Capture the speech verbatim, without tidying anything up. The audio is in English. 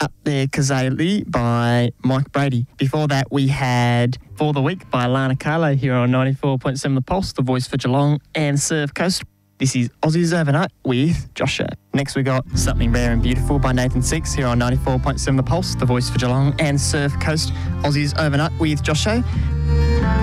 Up There Kazali by Mike Brady. Before that, we had For the Week by Lana Carlo here on ninety-four point seven The Pulse, the voice for Geelong and Surf Coast. This is Aussies Overnight with Joshua. Next, we got Something Rare and Beautiful by Nathan Six here on ninety-four point seven The Pulse, the voice for Geelong and Surf Coast. Aussies Overnight with Joshua.